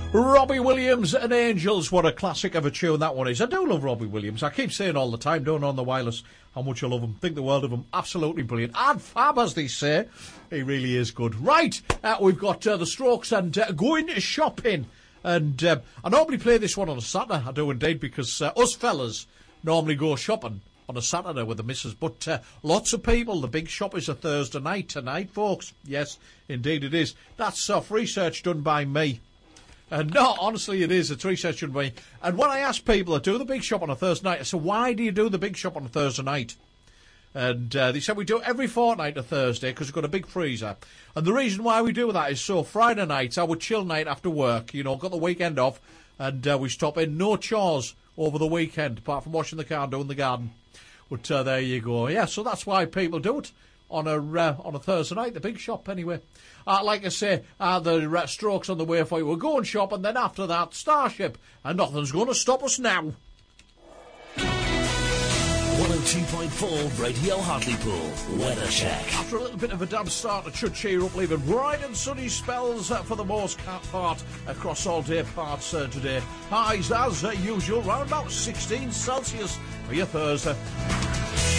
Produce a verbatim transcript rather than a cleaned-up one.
Robbie Williams and Angels, what a classic of a tune that one is. I do love Robbie Williams. I keep saying all the time, don't know on the wireless how much I love him. Think the world of him. Absolutely brilliant. And fab, as they say. He really is good. Right, uh, we've got uh, the Strokes and uh, Going Shopping. And uh, I normally play this one on a Saturday. I do indeed, because uh, us fellas normally go shopping on a Saturday with the missus. But uh, lots of people, the big shop is a Thursday night tonight, folks. Yes, indeed it is. That's uh, research done by me. And no, honestly, it is. It's research done by me. And when I ask people that do the big shop on a Thursday night, I say, why do you do the big shop on a Thursday night? And uh, they said we do it every fortnight a Thursday because we've got a big freezer. And the reason why we do that is so Friday night's our chill night after work. You know, got the weekend off, and uh, we stop in. No chores over the weekend, apart from washing the car and doing the garden. But uh, there you go. Yeah, so that's why people do it on a uh, on a Thursday night, the big shop anyway. Uh, like I say, uh, the uh, Strokes on the way for you. We'll go and shop, and then after that, Starship. And nothing's going to stop us now. one oh two point four Radio Hartlepool Weather Check. After a little bit of a damp start, it should cheer up, leaving bright and sunny spells uh, for the most part across all day parts uh, today. Highs, as uh, usual, round about sixteen Celsius for your Thursday.